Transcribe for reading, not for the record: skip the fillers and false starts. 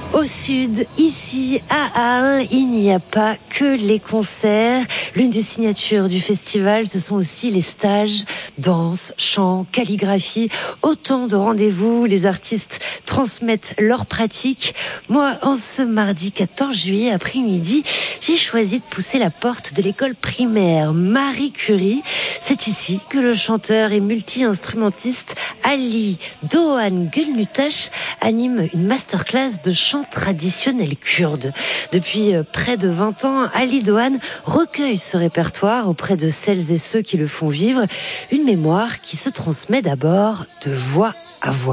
Au sud, ici, à Ahun, il n'y a pas que les concerts. L'une des signatures du festival, ce sont aussi les stages, danse, chant, calligraphie. Autant de rendez-vous, les artistes transmettent leurs pratiques. Moi, en ce mardi 14 juillet après-midi, j'ai choisi de pousser la porte de l'école primaire Marie Curie. C'est ici que le chanteur et multi-instrumentiste Ali Doğan Gülnutaş anime une masterclass de chant traditionnel kurde. Depuis près de 20 ans, Ali Doğan recueille ce répertoire auprès de celles et ceux qui le font vivre, une mémoire qui se transmet d'abord de voix à voix.